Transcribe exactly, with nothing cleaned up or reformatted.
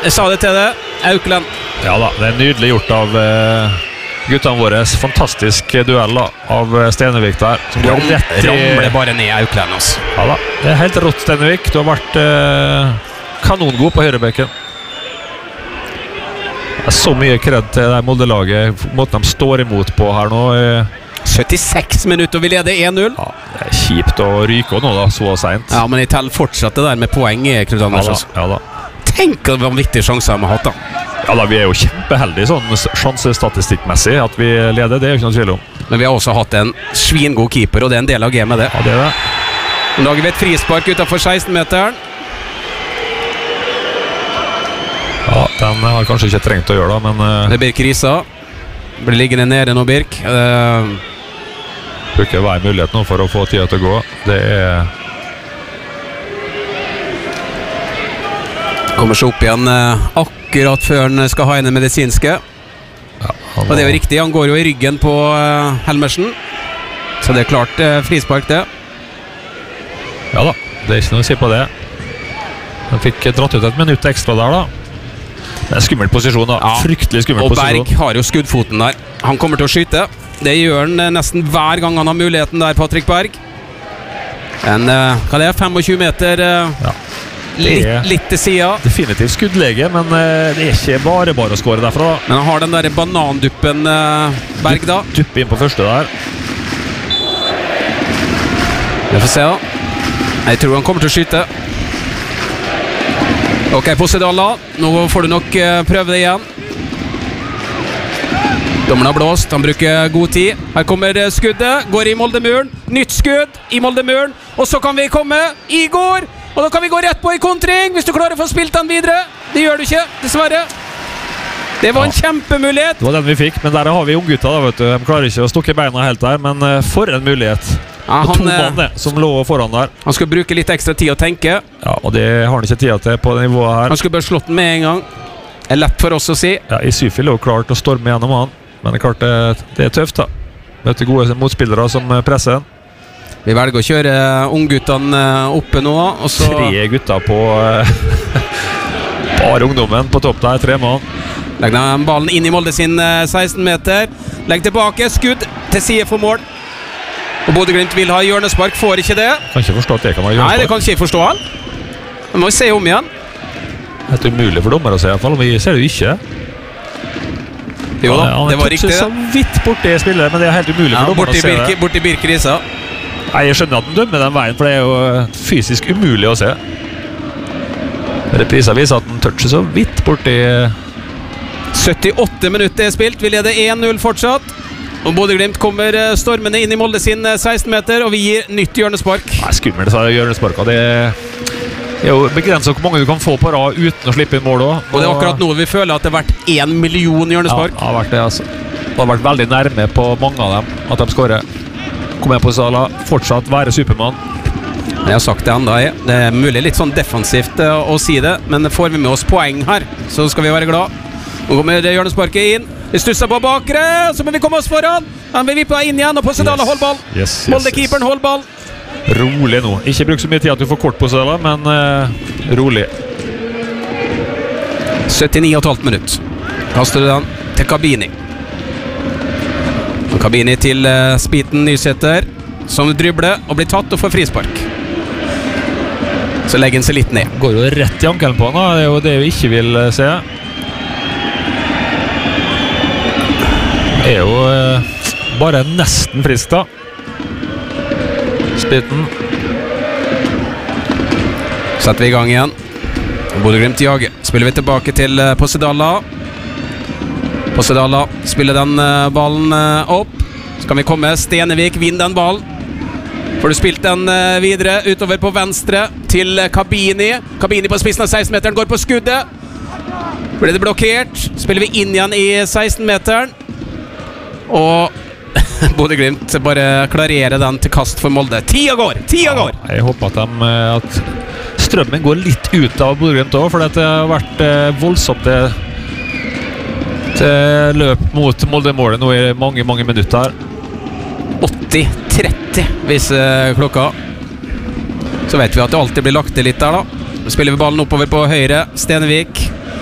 jeg sa det til deg. Auckland. Ja da, det er nydelig gjort av uh, guttene våre. Fantastisk duell da, av Stenevik der. Som går rett i... Ramler bare ned Auckland også. Ja da, det er helt rått Stenevik. Du har vært uh, kanongod på høyrebekken. Det er så mye kred til det Molde-laget. Måten de står imot på her nå. Uh, syttiseks minutter og vi leder én null. Ja, det er kjipt å ryke nå da, så sent. Ja, men jeg teller fortsatt det der med poeng, Knut Anders. Ja da, ja da. Tenk hvor vanvittige sjanser vi har hatt da. Ja da, vi er jo kjempeheldige sånn sjansestatistikkmessig at vi leder, det er jo ikke noe tvil om. Men vi har også hatt en svingod keeper, og det er en del av gamet det. Ja, det er det. Nå lager vi et frispark utenfor seksten-meteren. Ja, den har kanskje ikke trengt å gjøre da, men... Uh, det er Birk Risa. Blir liggende nede nå, Birk. Uh, Bruker hver mulighet nå for å få tida til å gå. Det er... Kommer seg opp igjen uh, akkurat før han skal ha inn den medisinske. Ja, han og det er jo riktig, han går jo i ryggen på uh, Helmersen. Så det er klart uh, frispark det. Ja da, det er ikke noe å si på det. Han fikk dratt ut et minutt ekstra der da. Det er en skummel posisjon da, ja. Fryktelig skummel og posisjon. Og Berg har jo skuddfoten der. Han kommer til å skyte. Det gjør han uh, nesten hver gang han har muligheten der, Patrick Berg. En, uh, hva er det, tjuefem meter... Uh, ja. Litt, litt til siden. Definitivt skuddlege, men uh, det er ikke bare bare å skåre derfra da. Men han har den der bananduppen uh, Berg da. Duppe inn på første der. Vi får se da. Jeg tror han kommer til å skyte. Ok, Posedala. Nå får du nok uh, prøve det igjen. Dommeren har blåst, han bruker god tid. Her kommer uh, skuddet, går i Moldemuren. Nytt skudd i Moldemuren. Og så kan vi komme i går. Og da kan vi gå rett på i kontring, hvis du klarer å få spilt den videre. Det gjør du ikke, dessverre. Det var en ja. kjempemulighet. Det var den vi fikk, men der har vi unggutta da, vet du. De klarer ikke å stukke beina helt der, men uh, for en mulighet. Ja, han, to mann det, som lå foran der. Han skal bruke litt ekstra tid å tenke. Ja, og det har han ikke tid til på det nivået her. Han skulle bare slått den med en gang. Det er lett for oss å si. Ja, i Syfil er jo klart å storme gjennom han. Men det er klart det, det er tøft da. Møter gode motspillere som presser den. Vi velger å kjøre ungguttene oppe nå. Og så tre gutter på bare ungdommen på topp der, tre mann. Legg den ballen inn i Molde sin seksten meter. Legg tilbake, skudd til side for mål. Og Bodø-Glimt vil ha hjørnespark, får ikke det. Kan ikke forstå at det kan være hjørnespark. Nei, det kan ikke jeg forstå han. Men må vi se om igjen. Det er umulig for dommer å se i hvert fall, vi ser det jo ikke. Jo da, han, det var riktig. Han er så vidt borti spillet, men det er helt umulig for ja, dommer å se Birke, det. Borti Birk Risa. Nei, jeg skjønner at den dømmer den veien, for det er jo fysisk umulig å se. Reprisa viser at den toucher så vidt borti... syttiåtte minutter er spilt, vi leder én null fortsatt. Og Bodø-Glimt kommer stormende inn i Molde sin seksten meter, og vi gir nytt hjørnespark. Nei, skummelt så er hjørnesparket. Det er jo begrenset hvor mange du kan få på rad uten å slippe inn mål også. Og det er akkurat nå vi føler at det har vært én million hjørnespark. Ja, det har vært det, altså. Det har vært veldig nærme på mange av dem, at de skårer. Kommer på Sala, fortsatt være Supermann. Jeg har sagt det enda, jeg. Det er mulig litt sånn defensivt uh, å si det, men får vi med oss poeng her, så skal vi være glad. Nå kommer det hjørnesparket inn. Vi stusser på bakre, så må vi komme oss foran. Han vil vippe inn igjen, og Posedala yes. hold ball. Yes, yes, Molde-keeperen hold ball. Rolig nå. Ikke bruk så mye tid at du får kort på Posedala, men uh, rolig. syttini og et halvt minutt. Kaster du den til Kabini. Kabini til uh, Spiten Nysæter, som drybler og blir tatt og får frispark. Så legger han seg litt ned. Går jo rett i ankelen på han da. Det er jo det vi ikke vil uh, se. Er jo uh, bare nesten frisk da. Spiten. Setter vi i gang igjen. Bodø-Glimt jager. Spiller vi tilbake til uh, Posedala. Posedala spiller den uh, ballen uh, opp. Så kan vi komme. Stenevik vinner den ballen. Får du spilt den uh, videre utover på venstre til uh, Kabini. Kabini på spissen av seksten meteren går på skuddet. Blir det blokkert. Spiller vi inn igjen i seksten meteren. Og Bodø-Glimt bare klarerer den til kast for Molde. Tida går! Tida ja, går! Jeg håper at, de, at strømmen går litt ut av Bodø-Glimt også, for det har vært uh, voldsomt det til løp mot Molde-målet nå i mange, mange minutter her. åtti tretti viser klokka. Så vet vi at det alltid blir lagt til litt der da. Så spiller vi ballen oppover på høyre. Stenevik